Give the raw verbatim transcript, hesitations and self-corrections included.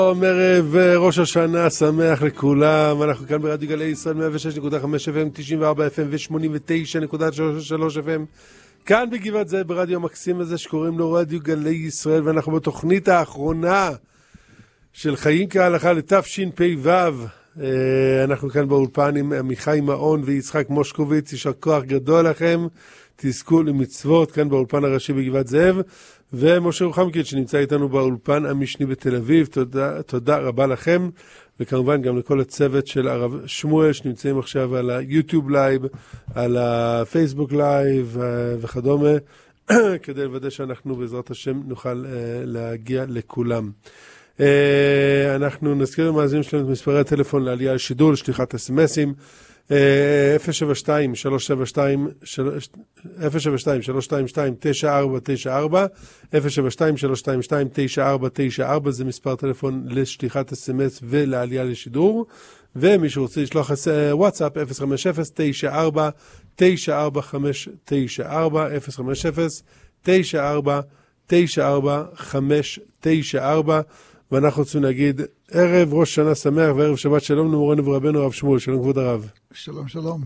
ערב ראש השנה שמח לכולם. אנחנו כאן ברדיו גלי ישראל מאה ושש נקודה חמש אף אם, תשעים וארבע אף אם ו-שמונים ותשע נקודה שלוש אף אם, כאן בגבעת זאב ברדיו המקסים הזה שקוראים לו רדיו גלי ישראל, ואנחנו בתוכנית האחרונה של חיים כהלכה לתשפ"ו. אנחנו כאן באולפן עם עמיחי מעון ויצחק מושקוביץ. יישר כוח גדול לכם, תזכו למצוות כאן באולפן הראשי בגבעת זאב, ומשה רוחמקין שנמצא איתנו באולפן המשני בתל אביב. תודה, תודה רבה לכם, וכמובן גם לכל הצוות של הרב שמואל שנמצאים עכשיו על היוטיוב לייב, על הפייסבוק לייב וכדומה, כדי לוודא שאנחנו בעזרת השם נוכל להגיע לכולם. אנחנו נזכיר למאזינים שלנו את מספרי הטלפון לעלייה לשידור, לשליחת אס-אמסים, אפס שבע שתיים שלוש שבע שתיים שלוש שתיים שתיים תשע ארבע תשע ארבע, אפס שבע שתיים שלוש שתיים שתיים תשע ארבע תשע ארבע, זה מספר טלפון לשליחת אס-אמס ולעלייה לשידור. ומי שרוצה לשלוח וואטסאפ, אפס חמש אפס תשע ארבע תשע ארבע חמש תשע ארבע, אפס חמש אפס תשע ארבע תשע ארבע חמש תשע ארבע. ואנחנו רוצים להגיד ערב ראש שנה שמח וערב שבת שלום למורנו ורבנו הרב שמואל. שלום כבוד הרב. שלום שלום.